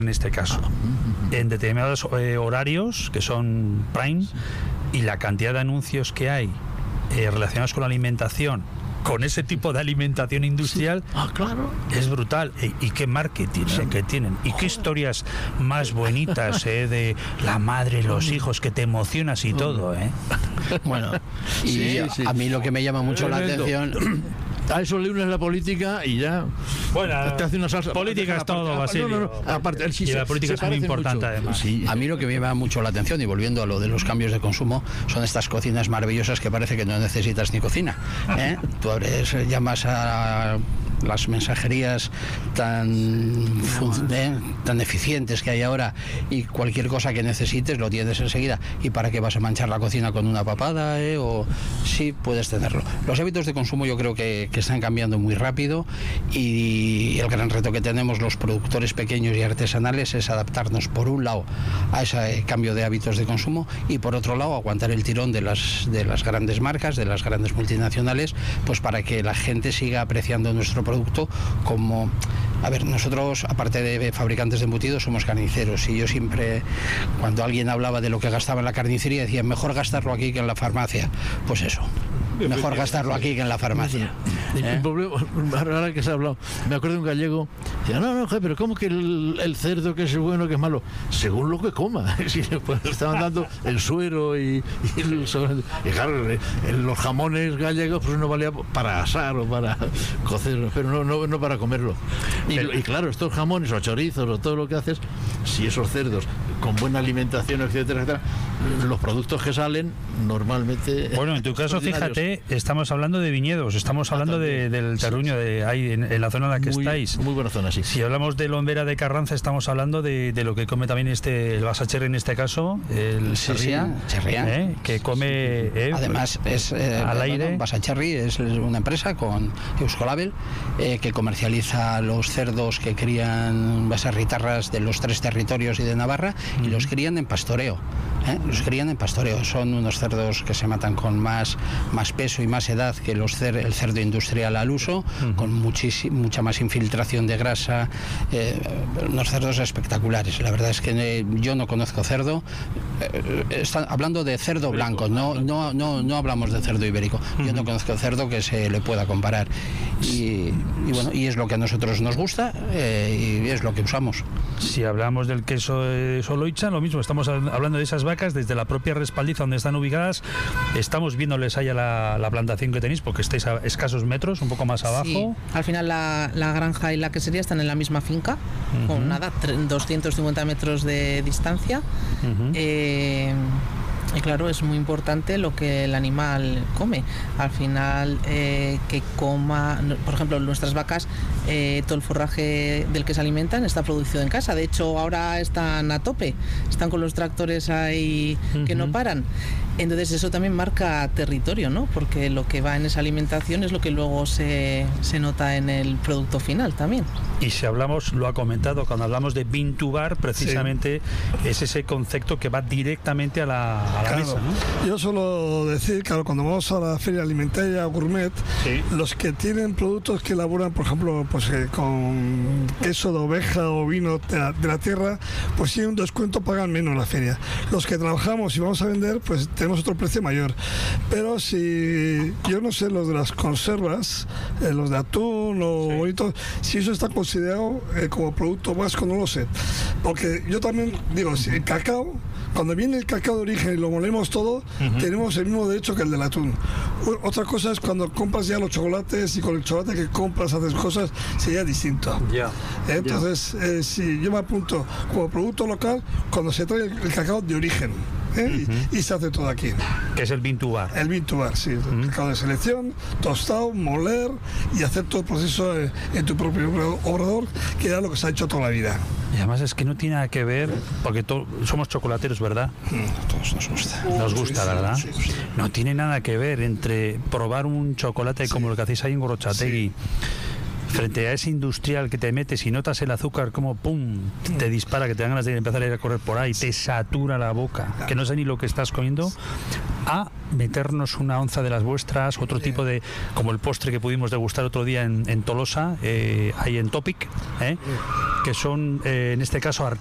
en este caso, en determinados horarios que son prime, y la cantidad de anuncios que hay relacionados con la alimentación, con ese tipo de alimentación industrial, claro, es brutal. Y qué marketing que tienen, y qué historias más bonitas de la madre, los hijos, que te emocionas y todo. Bueno, y a mí lo que me llama mucho la atención... A eso le unes la política y ya. Bueno, te hace una salsa. Política es todo, Basilio. Aparte, y la política es muy importante, además. Sí. A mí lo que me llama mucho la atención, y volviendo a lo de los cambios de consumo, son estas cocinas maravillosas que parece que no necesitas ni cocina. Tú llamas a las mensajerías tan eficientes que hay ahora, y cualquier cosa que necesites lo tienes enseguida. ¿Y para qué vas a manchar la cocina con una papada? O sí, puedes tenerlo. Los hábitos de consumo yo creo que están cambiando muy rápido, y el gran reto que tenemos los productores pequeños y artesanales es adaptarnos, por un lado, a ese cambio de hábitos de consumo, y por otro lado aguantar el tirón de las grandes marcas, de las grandes multinacionales, pues para que la gente siga apreciando nuestro producto como... A ver, nosotros, aparte de fabricantes de embutidos, somos carniceros, y yo siempre, cuando alguien hablaba de lo que gastaba en la carnicería, decía, mejor gastarlo aquí que en la farmacia. Pues eso, mejor gastarlo aquí que en la farmacia. Ahora que se ha hablado, me acuerdo de un gallego, decía, no, pero ¿cómo que el cerdo que es bueno, que es malo? Según lo que coma. Sí, pues estaban dando el suero y claro, los jamones gallegos pues no valía para asar o para cocerlo, pero no para comerlo. Y claro, estos jamones o chorizos o todo lo que haces, si esos cerdos con buena alimentación, etcétera, etcétera, los productos que salen normalmente... Bueno, en tu caso, fíjate, estamos hablando de viñedos, estamos hablando del terruño de ahí en la zona en la que estáis. Muy buena zona, sí. Si hablamos de Lombera de Carranza, estamos hablando de lo que come también el Basacherry en este caso, el Cherría, que come... Además, es al aire. Basacherry es una empresa con Euskolabel que comercializa los cerdos que crían baserritarras de los 3 territorios y de Navarra, y los crían en pastoreo. Los crían en pastoreo. Son unos cerdos que se matan con más peso y más edad que el cerdo industrial al uso, con mucha más infiltración de grasa, unos cerdos espectaculares. La verdad es que yo no conozco cerdo, están hablando de cerdo blanco, no hablamos de cerdo ibérico. Yo no conozco cerdo que se le pueda comparar, y bueno, y es lo que a nosotros nos gusta, y es lo que usamos. Si hablamos del queso de Soloicha, lo mismo, estamos hablando de esas vacas desde la propia Respaldiza donde están ubicadas. Estamos viéndoles ahí a la plantación que tenéis, porque estáis a escasos metros, un poco más abajo. Sí. Al final la granja y la quesería están en la misma finca, con 250 metros de distancia. Y claro, es muy importante lo que el animal come. Al final, que coma, por ejemplo, nuestras vacas, todo el forraje del que se alimentan está producido en casa. De hecho, ahora están a tope, están con los tractores ahí que no paran. Entonces eso también marca territorio, ¿no? Porque lo que va en esa alimentación es lo que luego se nota en el producto final también. Y si hablamos, lo ha comentado, cuando hablamos de bean to bar, precisamente es ese concepto que va directamente a la mesa, ¿no? Yo suelo decir, claro, cuando vamos a la feria alimentaria gourmet, los que tienen productos que elaboran, por ejemplo, pues con queso de oveja o vino de la tierra, pues tienen un descuento, pagan menos la feria. Los que trabajamos y vamos a vender, pues tenemos otro precio mayor. Pero si, yo no sé, los de las conservas, los de atún o bonitos, si eso está considerado como producto vasco, no lo sé. Porque yo también digo, si el cacao, cuando viene el cacao de origen y lo molemos todo, tenemos el mismo derecho que el del atún. Otra cosa es cuando compras ya los chocolates, y con el chocolate que compras haces cosas, sería distinto. Entonces, si yo me apunto como producto local, cuando se trae el cacao de origen. Y se hace todo aquí. Que es el bean to bar. El bean to bar, sí. El cacao de selección, tostado, moler y hacer todo el proceso en tu propio obrador, que era lo que se ha hecho toda la vida. Y además es que no tiene nada que ver, porque somos chocolateros, ¿verdad? Todos nos gusta. Nos gusta, ¿verdad? Sí. No tiene nada que ver entre probar un chocolate como lo que hacéis ahí en Gorrotxategi, frente a ese industrial que te metes y notas el azúcar como pum, te dispara, que te dan ganas de empezar a ir a correr por ahí, te satura la boca, que no sé ni lo que estás comiendo, a meternos una onza de las vuestras, otro tipo de, como el postre que pudimos degustar otro día en Tolosa, ahí en Topic, que son en este caso